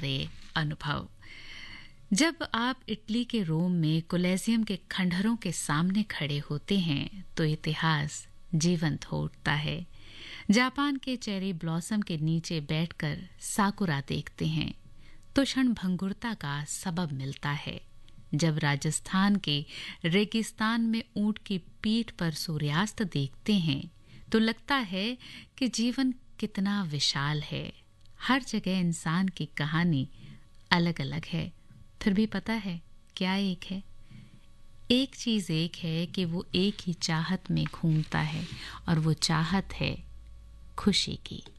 आनंददायी अनुभव। जब आप इटली के रोम में कोलोसियम के खंडहरों के सामने खड़े होते हैं तो इतिहास जीवंत हो उठता है। जापान के चेरी ब्लॉसम के नीचे बैठकर साकुरा देखते हैं तो क्षण भंगुरता का सबब मिलता है। जब राजस्थान के रेगिस्तान में ऊंट की पीठ पर सूर्यास्त देखते हैं तो लगता है कि जीवन कितना विशाल है। हर जगह इंसान की कहानी अलग अलग है, फिर भी पता है क्या एक है? एक चीज एक है कि वो एक ही चाहत में घूमता है और वो चाहत है खुशी की।